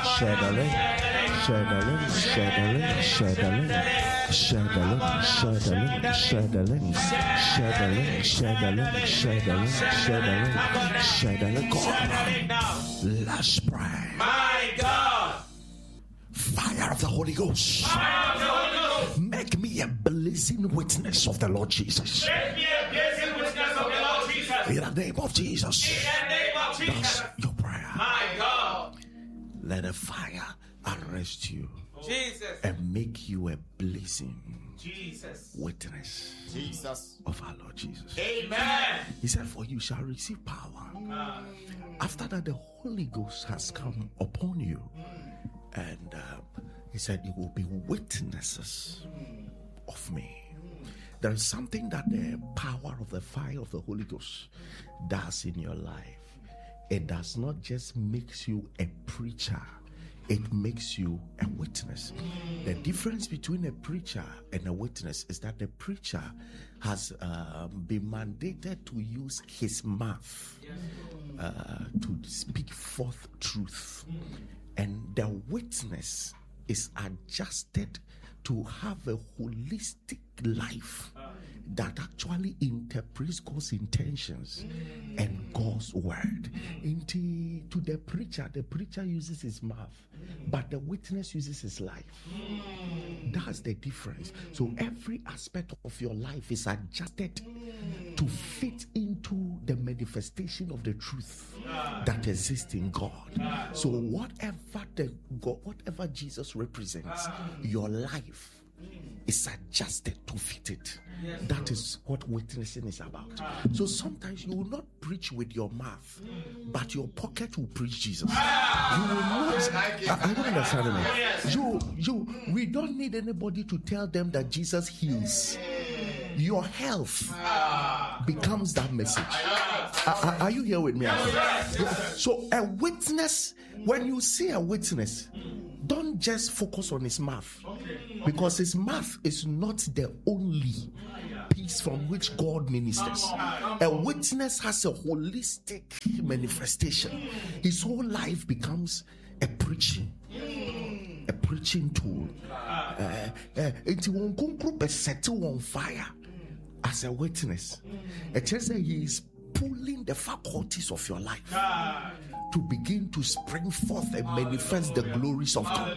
Let's pray. My God. Fire of the Holy Ghost. Make me a blazing witness of the Lord Jesus. Make me a blazing witness of the Lord Jesus. In the name of Jesus. In the name of Jesus. That's your prayer. My God. Let the fire arrest you. Jesus. And make you a blazing witness of our Lord Jesus. Amen. He said, for you shall receive power. After that, the Holy Ghost has come upon you. And he said, you will be witnesses of me. There is something that the power of the fire of the Holy Ghost does in your life. It does not just make you a preacher, it makes you a witness. The difference between a preacher and a witness is that the preacher has been mandated to use his mouth to speak forth truth. And the witness is adjusted to have a holistic life that actually interprets God's intentions and God's word. To the preacher uses his mouth, but the witness uses his life. That's the difference. So every aspect of your life is adjusted to fit into the manifestation of the truth that exists in God. So whatever Jesus represents, your life is adjusted to fit it. That is what witnessing is about. So sometimes you will not preach with your mouth, but your pocket will preach Jesus. You will not. I don't understand me. We don't need anybody to tell them that Jesus heals. Your health becomes that message. Are you here with me? So a witness, when you see a witness, don't just focus on his mouth, because his mouth is not the only piece from which God ministers. A witness has a holistic manifestation. His whole life becomes a preaching tool. It won't be set on fire as a witness. It says that he is pulling the faculties of your life to begin to spring forth and manifest the glories of God.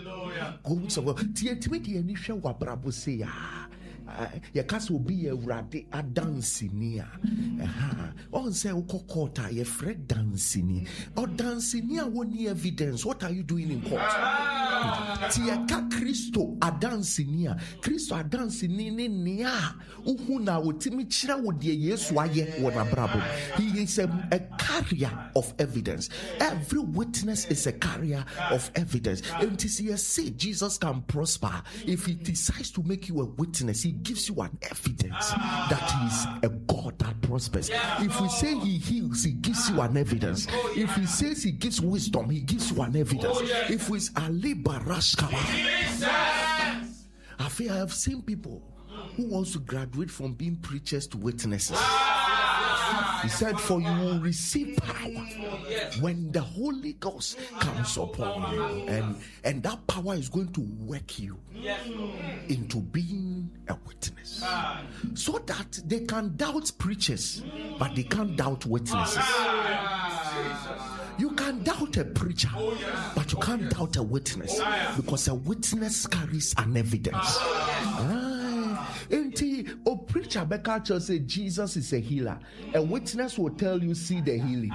Yakas will be a radi a dancinia. On say Ukokota, ye Fred dancini. Or dancinia won't need evidence. What are you doing in court? Tiaka Christo a dancinia. Christo a dancini nia. Uhuna utimichira would ye yeswaye wana brabo. He is a carrier of evidence. Every witness is a carrier of evidence. And to see Jesus can prosper if he decides to make you a witness. He gives you an evidence that he is a God that prospers. If we say he heals, he gives you an evidence. If he says he gives wisdom, he gives you an evidence. If we Ali Barashka, I have seen people who wants to graduate from being preachers to witnesses. He said, for you will receive power when the Holy Ghost comes upon you. And that power is going to work you into being a witness. So that they can doubt preachers, but they can't doubt witnesses. You can doubt a preacher, but you can't doubt a witness, because a witness carries an evidence. A preacher Becca say Jesus is a healer. A witness will tell you, see the healing.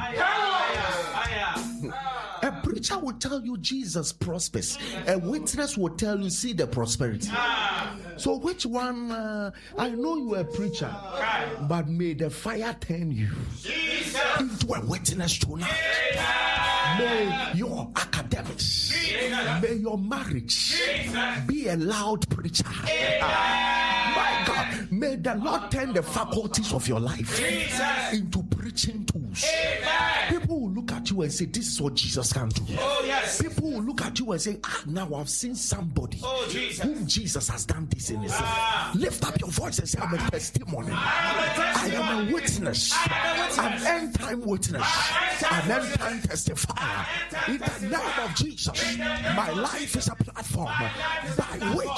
A preacher will tell you Jesus prospers. A witness will tell you, see the prosperity. So which one? I know you are a preacher, but may the fire turn you into a witness tonight. May your academics, may your marriage be a loud preacher. My God, may the Lord turn the faculties of your life into preaching tools. People will look at at you and say, this is what Jesus can do. Oh, yes. People will look at you and say, now I've seen somebody whom Jesus has done this in his life. Lift up your voice and say, I'm a testimony. I am a witness. An end time witness. An end time testifier. In the name of Jesus, my life is a platform by which